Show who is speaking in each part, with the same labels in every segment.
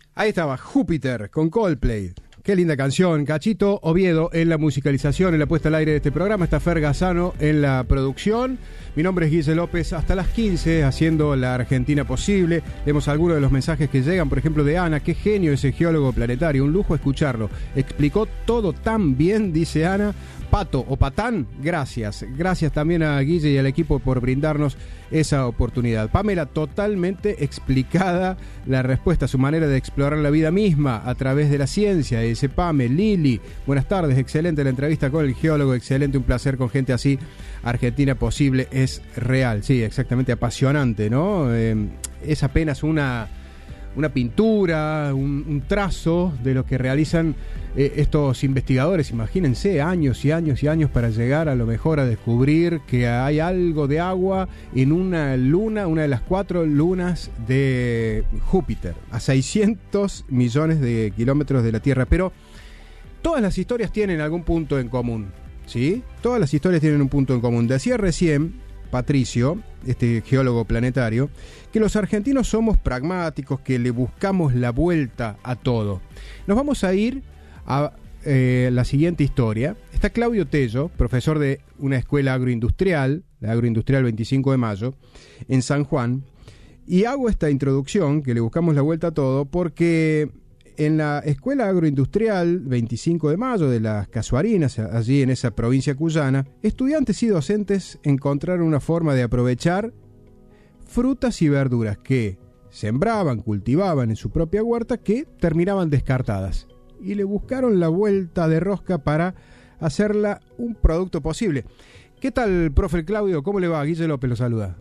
Speaker 1: Ahí estaba, Júpiter, con Coldplay. Qué linda canción. Cachito Oviedo en la musicalización, en la puesta al aire de este programa. Está Fer Gazzano en la producción. Mi nombre es Guille López, hasta las 15, haciendo la Argentina posible. Vemos algunos de los mensajes que llegan, por ejemplo, de Ana. Qué genio ese geólogo planetario, un lujo escucharlo. Explicó todo tan bien, dice Ana. Pato o Patán, gracias. Gracias también a Guille y al equipo por brindarnos esa oportunidad. Pamela, totalmente explicada la respuesta, su manera de explorar la vida misma a través de la ciencia. Dice Pame. Lili, buenas tardes, excelente la entrevista con el geólogo, excelente, un placer con gente así. Argentina posible es real, sí, exactamente, apasionante, ¿no? Es apenas una pintura, un trazo de lo que realizan estos investigadores. Imagínense, años y años y años para llegar a lo mejor a descubrir que hay algo de agua en una luna, una de las 4 lunas de Júpiter, a 600 millones de kilómetros de la Tierra. Pero todas las historias tienen algún punto en común, ¿sí? Todas las historias tienen un punto en común. Decía recién Patricio, este geólogo planetario, que los argentinos somos pragmáticos, que le buscamos la vuelta a todo. Nos vamos a ir a la siguiente historia. Está Claudio Tello, profesor de una escuela agroindustrial, la Agroindustrial 25 de Mayo, en San Juan, y hago esta introducción, que le buscamos la vuelta a todo, porque en la Escuela Agroindustrial 25 de Mayo de las Casuarinas, allí en esa provincia cuyana, estudiantes y docentes encontraron una forma de aprovechar frutas y verduras que sembraban, cultivaban en su propia huerta, que terminaban descartadas. Y le buscaron la vuelta de rosca para hacerla un producto posible. ¿Qué tal, profe Claudio? ¿Cómo le va? Guille López lo saluda.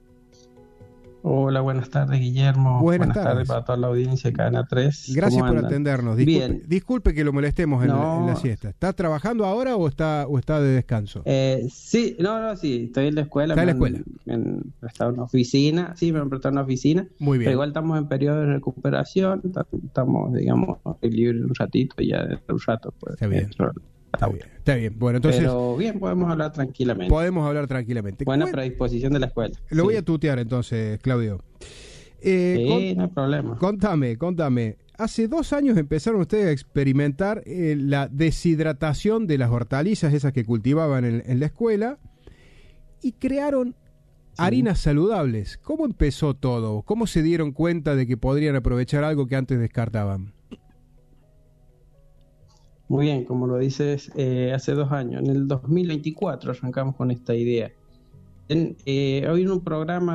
Speaker 2: Hola, buenas tardes, Guillermo. Buenas tardes para toda la audiencia de Cadena 3.
Speaker 1: Gracias por atendernos. Disculpe que lo molestemos en la siesta. ¿Está trabajando ahora o está de descanso?
Speaker 2: Sí, sí, estoy en la escuela.
Speaker 1: ¿Está en la escuela?
Speaker 2: Me han prestado una oficina. Sí, me han prestado una oficina.
Speaker 1: Muy bien.
Speaker 2: Pero igual estamos en periodo de recuperación. Estamos, digamos, libres un ratito y ya dentro de un rato. Pues,
Speaker 1: está bien. Está bien. Bueno, entonces.
Speaker 2: Pero bien, podemos hablar tranquilamente.
Speaker 1: Buena
Speaker 2: predisposición de la escuela.
Speaker 1: Lo voy a tutear entonces, Claudio.
Speaker 2: No hay problema.
Speaker 1: Contame. Hace 2 años empezaron ustedes a experimentar la deshidratación de las hortalizas, esas que cultivaban en la escuela, y crearon harinas saludables. ¿Cómo empezó todo? ¿Cómo se dieron cuenta de que podrían aprovechar algo que antes descartaban?
Speaker 2: Muy bien, como lo dices, hace 2 años, en el 2024 arrancamos con esta idea. Hoy en un programa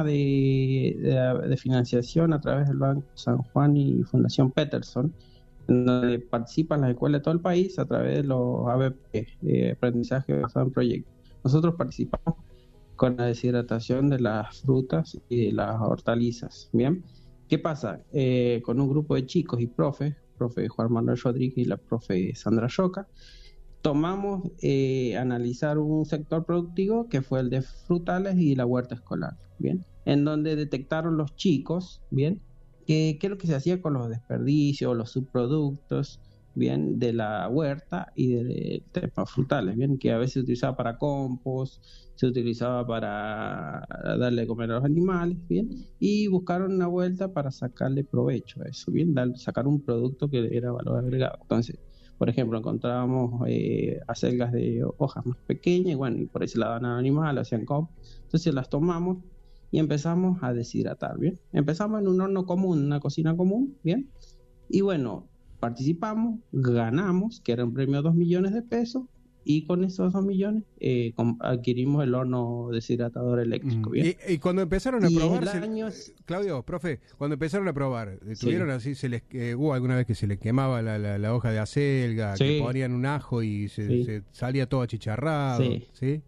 Speaker 2: de financiación a través del Banco San Juan y Fundación Peterson, en donde participan las escuelas de todo el país a través de los ABP, aprendizaje basado en proyectos. Nosotros participamos con la deshidratación de las frutas y de las hortalizas. ¿Bien? ¿Qué pasa? Con un grupo de chicos y profe Juan Manuel Rodríguez y la profe Sandra Roca, tomamos analizar un sector productivo que fue el de frutales y la huerta escolar, ¿bien? En donde detectaron los chicos, ¿bien? Qué es lo que se hacía con los desperdicios, los subproductos, ¿bien? De la huerta y de temas frutales, ¿bien? Que a veces se utilizaba para compost, se utilizaba para darle de comer a los animales, ¿bien? Y buscaron una vuelta para sacarle provecho a eso, ¿bien? Sacar un producto que era valor agregado. Entonces, por ejemplo, encontrábamos acelgas de hojas más pequeñas, y por ahí se la daban al animal, hacían compost. Entonces las tomamos y empezamos a deshidratar, ¿bien? Empezamos en un horno común, una cocina común, ¿bien? Y bueno, participamos, ganamos, que era un premio de 2 millones de pesos, y con esos 2 millones adquirimos el horno deshidratador eléctrico. ¿Bien?
Speaker 1: Y cuando empezaron a probar,
Speaker 2: Claudio,
Speaker 1: profe, cuando empezaron a probar, ¿tuvieron así, hubo alguna vez que se les quemaba la hoja de acelga, que ponían un ajo y se salía todo achicharrado? ¿Sí?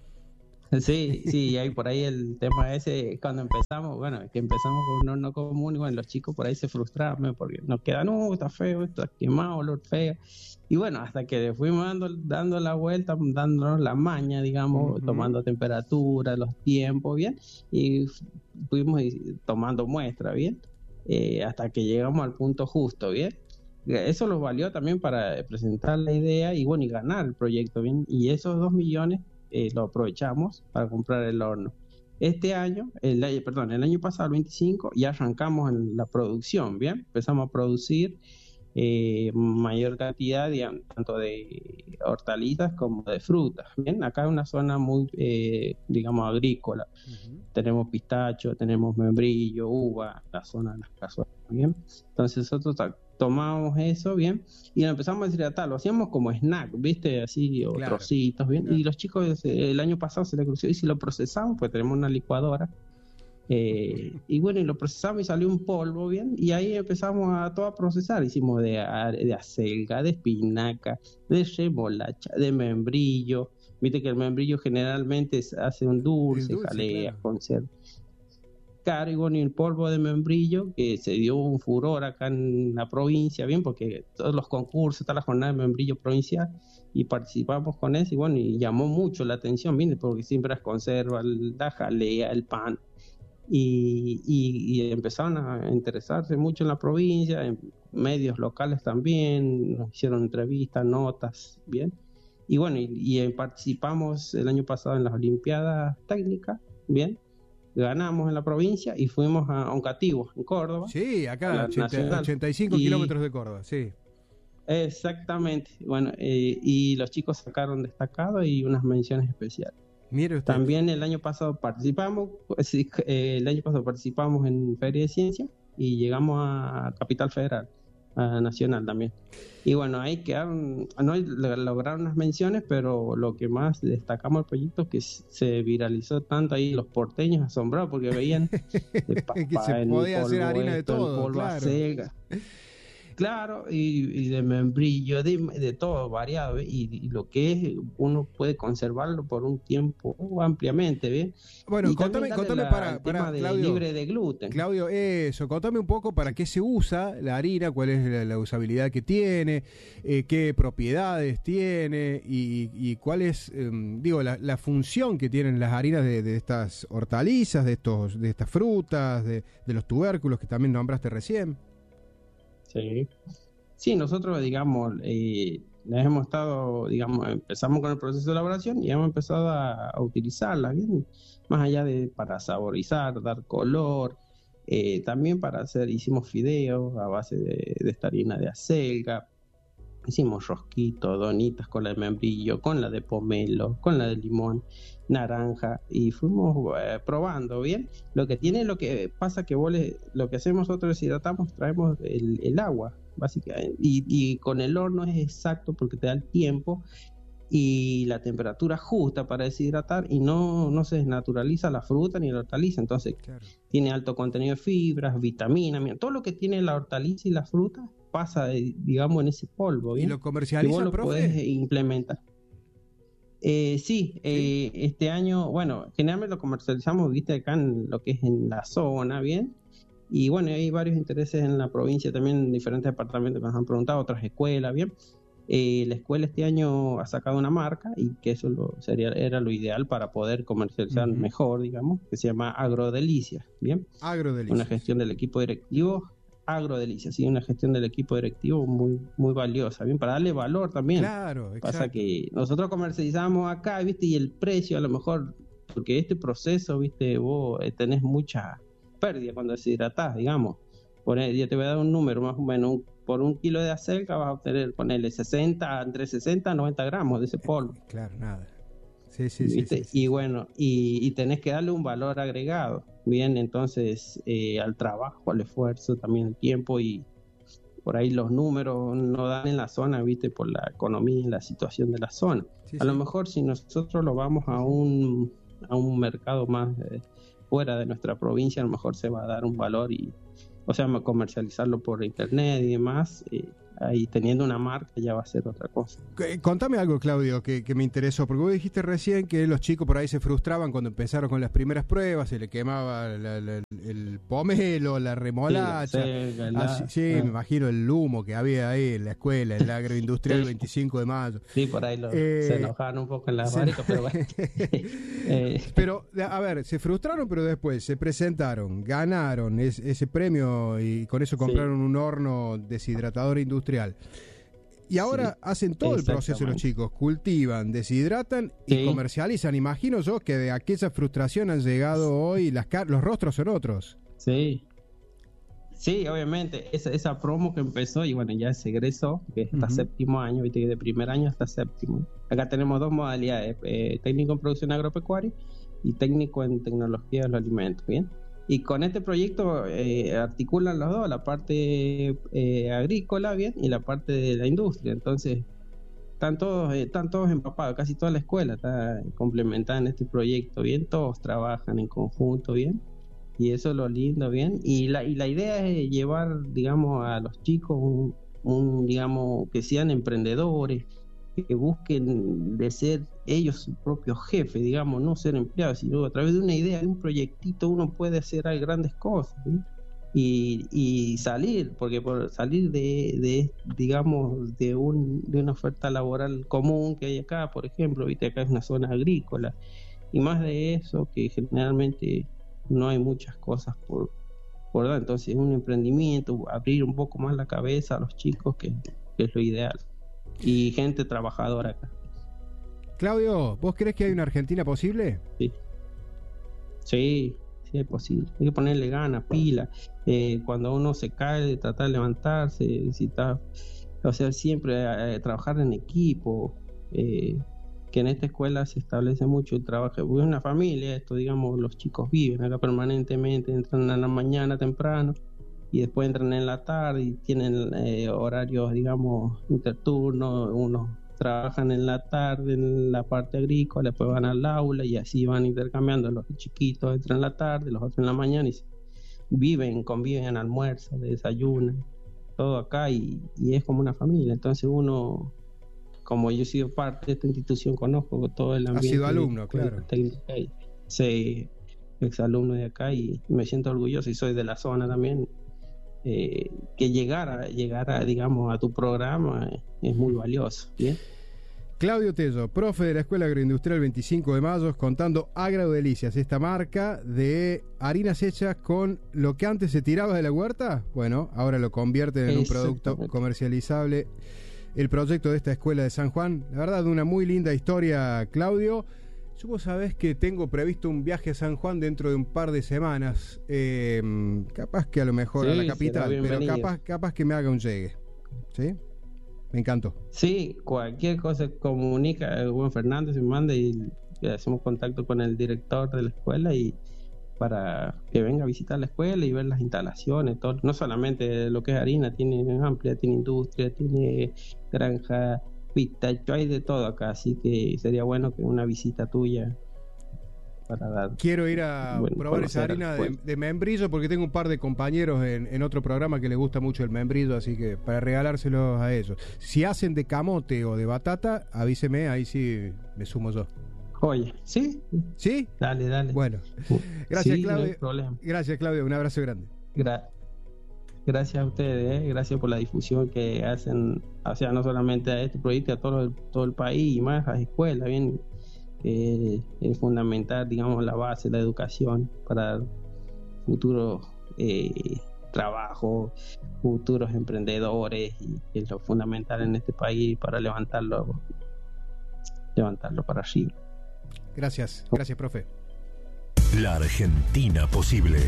Speaker 2: Sí, y hay por ahí el tema ese, cuando empezamos, que empezamos con un horno común, y los chicos por ahí se frustraban, porque nos quedan, está feo, está quemado, olor feo. Y hasta que le fuimos dando la vuelta, dándonos la maña, digamos, tomando temperatura, los tiempos, ¿bien? Y fuimos tomando muestra, ¿bien? Hasta que llegamos al punto justo, ¿bien? Eso nos valió también para presentar la idea y ganar el proyecto, ¿bien? Y esos 2 millones lo aprovechamos para comprar el horno. Este año, el año pasado, el 25, ya arrancamos en la producción, ¿bien? Empezamos a producir mayor cantidad, digamos, tanto de hortalizas como de frutas, ¿bien? Acá es una zona muy, digamos, agrícola.
Speaker 1: Ujú.
Speaker 2: Tenemos pistacho, tenemos membrillo, uva, la zona de las cazuelas, ¿bien? Entonces nosotros tomábamos eso, ¿bien? Y lo empezamos a deshidratar, lo hacíamos como snack, ¿viste? Así, o
Speaker 1: Claro,
Speaker 2: trocitos, ¿bien?
Speaker 1: claro.
Speaker 2: Y los chicos el año pasado se les ocurrió, y si lo procesamos, pues tenemos una licuadora, y bueno, y lo procesamos y salió un polvo, ¿bien? Y ahí empezamos a todo a procesar. Hicimos de acelga, de espinaca, de remolacha, de membrillo. Viste que el membrillo generalmente hace un
Speaker 1: El
Speaker 2: dulce,
Speaker 1: dulce,
Speaker 2: jalea,
Speaker 1: claro.
Speaker 2: conserva. Claro, y bueno, y el polvo de membrillo, que se dio un furor acá en la provincia, ¿bien? Porque todos los concursos, toda la jornada de membrillo provincial, y participamos con eso, y bueno, y llamó mucho la atención, ¿bien? Porque siempre las conserva, la jalea, el pan. Y empezaron a interesarse mucho en la provincia, en medios locales también, nos hicieron entrevistas, notas, bien. Y bueno, y participamos el año pasado en las Olimpiadas Técnicas, bien. Ganamos en la provincia y fuimos a Oncativo, en Córdoba,
Speaker 1: Sí,
Speaker 2: a
Speaker 1: acá,
Speaker 2: la nacional.
Speaker 1: 85
Speaker 2: Y
Speaker 1: kilómetros de Córdoba, sí.
Speaker 2: exactamente, bueno, y los chicos sacaron destacado y unas menciones especiales.
Speaker 1: Mire usted.
Speaker 2: También el año pasado participamos, sí, el año pasado participamos en Feria de Ciencia y llegamos a Capital Federal, a Nacional también. Y bueno, ahí quedaron, no lograron unas menciones, pero lo que más destacamos del proyecto es que se viralizó tanto ahí, los porteños asombrados porque veían de
Speaker 1: Que se
Speaker 2: papa en
Speaker 1: podía hacer
Speaker 2: polvo
Speaker 1: harina de
Speaker 2: esto, en
Speaker 1: todo,
Speaker 2: polvo a
Speaker 1: claro.
Speaker 2: selga. Claro, y de membrillo, de todo variado, ¿ve? Y lo que es, uno puede conservarlo por un tiempo ampliamente, ¿bien?
Speaker 1: Bueno,
Speaker 2: Y también
Speaker 1: contame
Speaker 2: el
Speaker 1: para
Speaker 2: tema de
Speaker 1: Claudio.
Speaker 2: libre de gluten.
Speaker 1: Claudio, eso, contame un poco para qué se usa la harina, cuál es la usabilidad que tiene, qué propiedades tiene y cuál es, digo, la función que tienen las harinas de estas hortalizas, de estas frutas, de los tubérculos que también nombraste recién.
Speaker 2: Sí. Sí, nosotros, digamos, les hemos estado, digamos, empezamos con el proceso de elaboración y hemos empezado a utilizarla, ¿bien? Más allá de para saborizar, dar color, también para hacer, hicimos fideos a base de esta harina de acelga, hicimos rosquitos, donitas con la de membrillo, con la de pomelo, con la de limón, naranja, y fuimos probando, ¿bien? Lo que pasa que lo que hacemos nosotros es hidratamos, traemos el agua, básicamente, y con el horno es exacto porque te da el tiempo y la temperatura justa para deshidratar y no se desnaturaliza la fruta ni la hortaliza, entonces
Speaker 1: Claro.
Speaker 2: tiene alto contenido de fibras, vitaminas, mira, todo lo que tiene la hortaliza y la fruta pasa, digamos, en ese polvo,
Speaker 1: ¿Y
Speaker 2: ¿bien?
Speaker 1: lo
Speaker 2: Que vos
Speaker 1: comercializan,
Speaker 2: lo podés
Speaker 1: profe?
Speaker 2: implementar. Sí,
Speaker 1: Sí.
Speaker 2: este año, bueno, generalmente lo comercializamos, viste, acá en lo que es en la zona, ¿bien? Y bueno, hay varios intereses en la provincia también, en diferentes departamentos que nos han preguntado, otras escuelas, ¿bien? La escuela este año ha sacado una marca y que eso era lo ideal para poder comercializar
Speaker 1: Ujú.
Speaker 2: mejor, digamos, que se llama Agrodelicias, ¿bien? Una
Speaker 1: Agrodelicias.
Speaker 2: gestión del equipo directivo, Agrodelicias, sí, una gestión del equipo directivo muy, muy valiosa, ¿bien? Para darle valor también.
Speaker 1: Claro,
Speaker 2: Pasa
Speaker 1: exacto.
Speaker 2: que nosotros comercializamos acá, ¿viste? Y el precio a lo mejor, porque este proceso, ¿viste? Vos tenés mucha pérdida cuando deshidratás, digamos. Yo te voy a dar un número, más o menos, por un kilo de acelga vas a obtener, ponerle 60, entre 60 a 90 gramos de ese polvo,
Speaker 1: Claro, nada. Sí, sí, sí, sí,
Speaker 2: ¿viste?
Speaker 1: sí,
Speaker 2: Y
Speaker 1: sí.
Speaker 2: bueno, y tenés que darle un valor agregado, bien, entonces al trabajo, al esfuerzo, también el tiempo y por ahí los números no dan en la zona, ¿viste? Por la economía y la situación de la zona.
Speaker 1: Sí,
Speaker 2: A lo
Speaker 1: sí.
Speaker 2: mejor si nosotros lo vamos a un mercado más fuera de nuestra provincia, a lo mejor se va a dar un valor y, o sea, comercializarlo por internet y demás, ahí teniendo una marca ya va a ser otra cosa.
Speaker 1: Contame algo, Claudio, que me interesó, porque vos dijiste recién que los chicos por ahí se frustraban cuando empezaron con las primeras pruebas, se le quemaba el pomelo, la
Speaker 2: Sí, la
Speaker 1: remolacha.
Speaker 2: selga,
Speaker 1: Sí, me imagino el humo que había ahí en la escuela, en la agroindustrial
Speaker 2: sí,
Speaker 1: 25 de mayo.
Speaker 2: sí, por ahí se
Speaker 1: Eh,
Speaker 2: enojaban un poco en las
Speaker 1: se-
Speaker 2: fábricas, pero bueno.
Speaker 1: Pero, a ver, se frustraron, pero después se presentaron, ganaron ese premio y con eso
Speaker 2: Sí.
Speaker 1: compraron un horno deshidratador industrial. Y ahora hacen todo el proceso los chicos, cultivan, deshidratan y comercializan. Imagino yo que de aquella frustración han llegado hoy, los rostros son otros.
Speaker 2: Sí, obviamente, esa promo que empezó y bueno, ya se egresó, que es hasta séptimo año, viste que de primer año hasta séptimo. Acá tenemos 2 modalidades, técnico en producción agropecuaria y técnico en tecnología de los alimentos, ¿bien? Y con este proyecto articulan los dos, la parte agrícola, bien, y la parte de la industria. Entonces, están todos empapados, casi toda la escuela está complementada en este proyecto, bien, todos trabajan en conjunto, bien, y eso es lo lindo, bien. Y la idea es llevar, digamos, a los chicos digamos, que sean emprendedores, que busquen de ser ellos su propio jefe, digamos, no ser empleados, sino a través de una idea, de un proyectito, uno puede hacer grandes cosas, ¿sí? Y salir, porque por salir digamos, de una oferta laboral común que hay acá, por ejemplo, viste, acá es una zona agrícola, y más de eso, que generalmente no hay muchas cosas por dar. Entonces, un emprendimiento, abrir un poco más la cabeza a los chicos, que es lo ideal. Y gente trabajadora acá.
Speaker 1: Claudio, ¿vos crees que hay una Argentina posible?
Speaker 2: Sí, es posible. Hay que ponerle ganas, pila. Cuando uno se cae, tratar de levantarse, siempre trabajar en equipo. Que en esta escuela se establece mucho el trabajo. Es una familia, esto, digamos, los chicos viven acá permanentemente, entran a la mañana temprano y después entran en la tarde y tienen horarios, digamos, interturnos. Unos trabajan en la tarde en la parte agrícola, después van al aula y así van intercambiando. Los chiquitos entran en la tarde, los otros en la mañana, y conviven, almuerzan, desayunan, todo acá, y es como una familia. Entonces uno, como yo he sido parte de esta institución, conozco todo el ambiente.
Speaker 1: Ha sido alumno, claro.
Speaker 2: Sí, exalumno de acá, y me siento orgulloso, y soy de la zona también. Que llegar a, digamos, a tu programa es muy valioso, ¿bien?
Speaker 1: Claudio Tello, profe de la Escuela Agroindustrial 25 de Mayo, contando Agrodelicias, esta marca de harinas hechas con lo que antes se tiraba de la huerta, bueno, ahora lo convierten en un producto comercializable. El proyecto de esta escuela de San Juan, la verdad, una muy linda historia, Claudio. Vos sabés que tengo previsto un viaje a San Juan dentro de un par de semanas. Capaz que a lo mejor a la capital, pero capaz que me haga un llegue. ¿Sí? Me encantó.
Speaker 2: Sí, cualquier cosa comunica el buen Fernando, se me manda y hacemos contacto con el director de la escuela, y para que venga a visitar la escuela y ver las instalaciones, todo. No solamente lo que es harina, tiene amplia, tiene industria, tiene granja, pistacho, hay de todo acá, así que sería bueno que una visita tuya para dar.
Speaker 1: Quiero ir a probar esa harina de membrillo, porque tengo un par de compañeros en otro programa que les gusta mucho el membrillo, así que para regalárselos a ellos. Si hacen de camote o de batata, avíseme, ahí sí me sumo yo.
Speaker 2: Oye, ¿sí?
Speaker 1: ¿Sí?
Speaker 2: Dale.
Speaker 1: Bueno, gracias, Claudio.
Speaker 2: No hay problema.
Speaker 1: Gracias, Claudio, un abrazo grande.
Speaker 2: Gracias a ustedes, gracias por la difusión que hacen, o sea, no solamente a este proyecto, a todo el país y más a las escuelas, bien, es fundamental, digamos, la base, la educación para futuros trabajos, futuros emprendedores, y es lo fundamental en este país para levantarlo para arriba.
Speaker 1: Gracias, profe.
Speaker 3: La Argentina posible.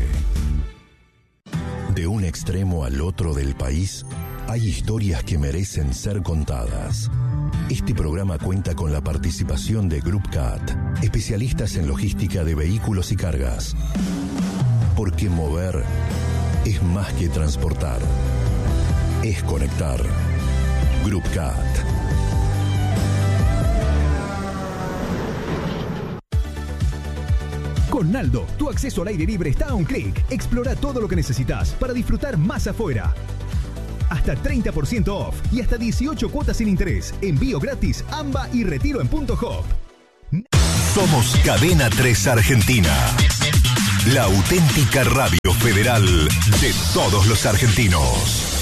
Speaker 3: De un extremo al otro del país, hay historias que merecen ser contadas. Este programa cuenta con la participación de Group CAT, especialistas en logística de vehículos y cargas. Porque mover es más que transportar, es conectar. Group CAT.
Speaker 4: Con Naldo, tu acceso al aire libre está a un clic. Explora todo lo que necesitas para disfrutar más afuera. Hasta 30% off y hasta 18 cuotas sin interés. Envío gratis, AMBA y retiro en Punto Hop.
Speaker 3: Somos Cadena 3 Argentina. La auténtica radio federal de todos los argentinos.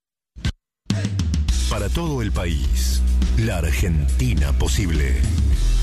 Speaker 3: Para todo el país, la Argentina posible.